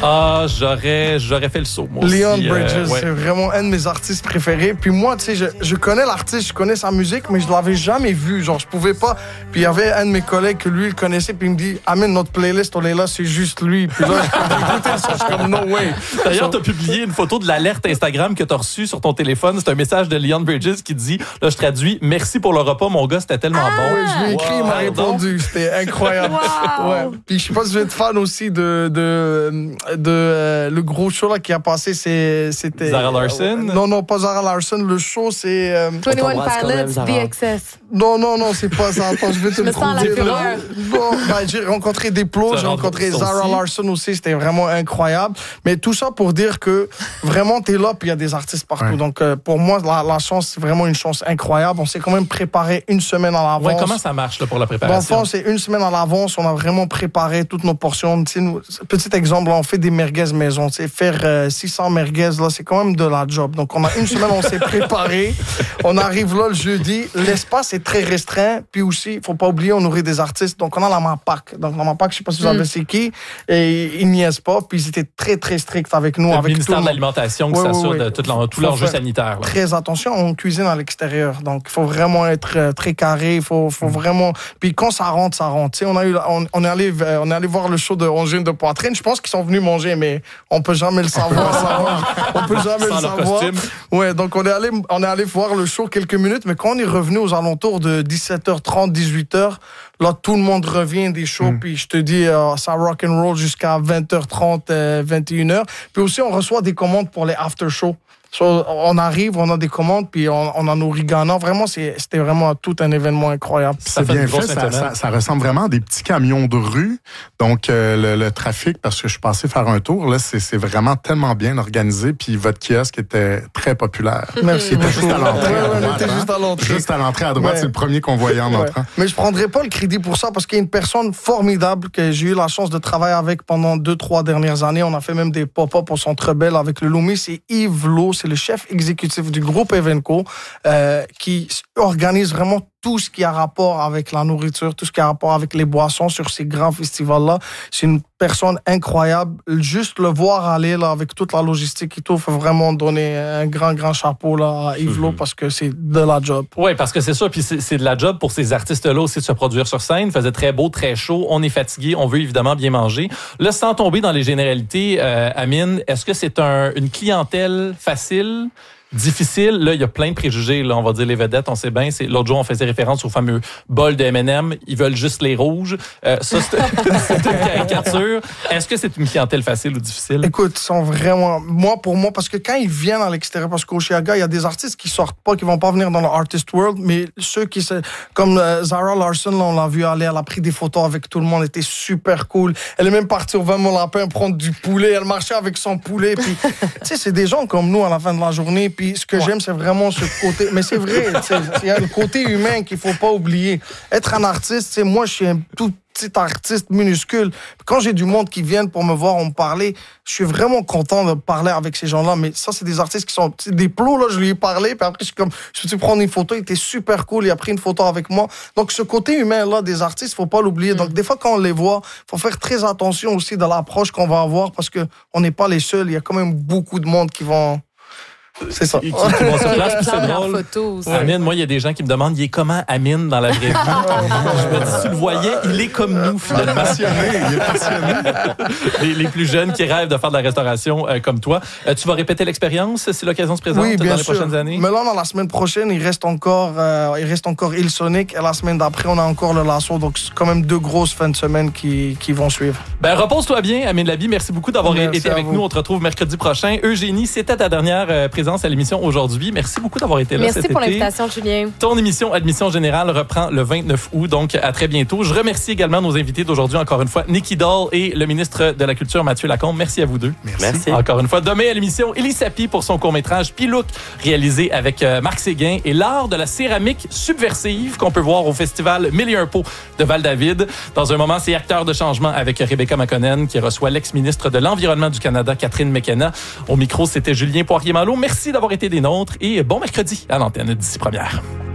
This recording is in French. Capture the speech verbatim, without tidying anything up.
Ah, j'aurais, j'aurais fait le saut, moi aussi. Leon Bridges, euh, ouais. c'est vraiment un de mes artistes préférés. Puis moi, tu sais, je, je connais l'artiste, je connais sa musique, mais je l'avais jamais vu. Genre, je pouvais pas. Puis il y avait un de mes collègues que lui, il connaissait, puis il me dit, Amine, notre playlist, on est là, c'est juste lui. Puis là, je écouté ça, je suis comme, no way. D'ailleurs, t'as publié une photo de l'alerte Instagram que t'as reçue sur ton téléphone. C'est un message de Leon Bridges qui dit, là, je traduis, merci pour le repas, mon gars, c'était tellement Ah, bon. oui, je lui ai écrit, wow. il m'a répondu. C'était incroyable. Wow. Ouais. Puis je sais pas si vous êtes fan aussi de, de, de euh, le gros show là, qui a passé, c'est, c'était... Zara Larsson? Euh, non, non, pas Zara Larsson. Le show, c'est... Euh, vingt et un Pilots, The Excess. non, non, non, c'est pas ça. Attends, je vais te Je le me sens à la trouver. fureur. Bon, ben, j'ai rencontré des plots, Ça j'ai rencontré rencontre Zara aussi. Larsson aussi. C'était vraiment incroyable. Mais tout ça pour dire que vraiment, t'es là, puis il y a des artistes partout. Ouais. Donc, euh, pour moi, la, la chance, c'est vraiment une chance incroyable. On s'est quand même préparé une semaine à l'avance. Ouais, comment ça marche là, pour la Dans le préparation? fond, c'est une semaine à l'avance. On a vraiment préparé toutes nos portions. Tu sais, nous, petit exemple, là, on fait des merguez maison. Tu sais, faire euh, six cents merguez, là, c'est quand même de la job. Donc, on a une semaine, on s'est préparé. On arrive là le jeudi. L'espace est très restreint. Puis aussi, il faut pas oublier, on nourrit des artistes. Donc, on a la MAPAC. Donc, la MAPAC, je sais pas si vous savez Mm. c'est qui. Et ils niaisent pas. Puis, ils étaient très, très stricts avec nous. Le avec ministère tout de le monde. l'Alimentation qui Ouais, s'assure ouais, ouais. de tout l'en- tout Faut l'enjeu faire sanitaire. Là. Très attention, on cuisine à l'extérieur. Donc, il faut vraiment être euh, très carré. Il faut, faut vraiment... Puis quand ça rentre, ça rentre. Tu sais, on, a eu, on, on, est allé, euh, on est allé voir le show de Angine de Poitrine. Je pense qu'ils sont venus manger, mais on peut jamais le savoir. ça. On peut jamais Sans le leur savoir. costume. Ouais, donc on est, allé, on est allé voir le show quelques minutes, mais quand on est revenu aux alentours de dix-sept heures trente, dix-huit heures, là, tout le monde revient des shows, Mm. puis je te dis, euh, ça rock and roll jusqu'à vingt heures trente, euh, vingt et une heures. Puis aussi, on reçoit des commandes pour les after-shows. So, on arrive, on a des commandes, puis on, on a nos riganants. Vraiment, c'est, c'était vraiment tout un événement incroyable. Ça C'est fait bien une grosse fait, ça, fin de semaine. ça, ça ressemble vraiment à des petits camions de rue. Donc, euh, le, le trafic, parce que je suis passé faire un tour, là, c'est, c'est vraiment tellement bien organisé. Puis votre kiosque était très populaire. Merci Il était beaucoup. juste à l'entrée. Ouais, à ouais, on droite, était hein? juste à l'entrée. Juste à l'entrée à droite, Ouais. c'est le premier qu'on voyait en Ouais. entrant. Mais je prendrai pas le crédit pour ça parce qu'il y a une personne formidable que j'ai eu la chance de travailler avec pendant deux, trois dernières années. On a fait même des pop-up au Centre Bell avec le Loomis. C'est Yves Lowe, c'est le chef exécutif du groupe Evenco euh, qui organise vraiment tout ce qui a rapport avec la nourriture, tout ce qui a rapport avec les boissons sur ces grands festivals-là. C'est une personne incroyable. Juste le voir aller là, avec toute la logistique et tout, faut vraiment donner un grand, grand chapeau là, à Yves Lowe Mm-hmm. parce que c'est de la job. Oui, parce que c'est ça. Puis c'est, c'est de la job pour ces artistes-là aussi de se produire sur scène. Il faisait très beau, très chaud. On est fatigué. On veut évidemment bien manger. Là, sans tomber dans les généralités, euh, Amine, est-ce que c'est un, une clientèle facile? Difficile, là, il y a plein de préjugés, là, on va dire les vedettes, on sait bien. C'est, l'autre jour, on faisait référence au fameux bol de M and M. Ils veulent juste les rouges. Euh, ça, c'est, c'est une caricature. Est-ce que c'est une clientèle facile ou difficile? Écoute, ils sont vraiment... Moi, pour moi, parce que quand ils viennent à l'extérieur, parce qu'au Chiaga, il y a des artistes qui sortent pas, qui vont pas venir dans le Artist World, mais ceux qui... Se... Comme euh, Zara Larsson, là, on l'a vu aller, elle a pris des photos avec tout le monde, elle était super cool. Elle est même partie au vingt Mon Lapin prendre du poulet, elle marchait avec son poulet. Puis, tu sais, c'est des gens comme nous à la fin de la journée, puis ce que ouais. j'aime, c'est vraiment ce côté... Mais c'est vrai, il y a le côté humain qu'il faut pas oublier. Être un artiste, tu sais, moi, je suis un tout petit artiste minuscule. Quand j'ai du monde qui viennent pour me voir, on me parler, je suis vraiment content de parler avec ces gens-là. Mais ça, c'est des artistes qui sont des plots, là, je lui ai parlé, puis après, je suis comme, je peux prendre une photo, il était super cool, il a pris une photo avec moi. Donc, ce côté humain-là des artistes, faut pas l'oublier. Mm. Donc, des fois, quand on les voit, faut faire très attention aussi de l'approche qu'on va avoir parce que on n'est pas les seuls. Il y a quand même beaucoup de monde qui vont... C'est ça. Qui, qui vont sur place, puis c'est drôle. Photos, Amine, moi, il y a des gens qui me demandent, il est comment Amine dans la vraie vie? Je me dis, tu le voyais, il est comme nous, finalement. Il est passionné, il est passionné. les, les plus jeunes qui rêvent de faire de la restauration euh, comme toi. Euh, tu vas répéter l'expérience si l'occasion se présente oui, bien dans les sûr. prochaines années? Mais là, dans la semaine prochaine, il reste encore, euh, il reste encore Il Sonic. Et la semaine d'après, on a encore le Lasso. Donc, c'est quand même deux grosses fins de semaine qui, qui vont suivre. Ben, repose-toi bien, Amine Labi. Merci beaucoup d'avoir Merci été avec vous. nous. On te retrouve mercredi prochain. Eugénie, c'était ta dernière euh, présence à l'émission aujourd'hui. Merci beaucoup d'avoir été là Merci cet pour été. l'invitation, Julien. Ton émission Admission Générale reprend le vingt-neuf août, donc à très bientôt. Je remercie également nos invités d'aujourd'hui, encore une fois, Nicky Doll et le ministre de la Culture, Mathieu Lacombe. Merci à vous deux. Merci. Encore une fois, demain à l'émission, Élie Sapi pour son court-métrage Pilouk, réalisé avec euh, Marc Séguin et l'art de la céramique subversive qu'on peut voir au festival Mille et un pots de Val-David. Dans un moment, c'est Acteurs de changement avec Rebecca McConnell qui reçoit l'ex-ministre de l'Environnement du Canada, Catherine McKenna. Au micro, c'était Julien Poirier-Malo. Merci d'avoir été des nôtres et bon mercredi à l'antenne d'ici première.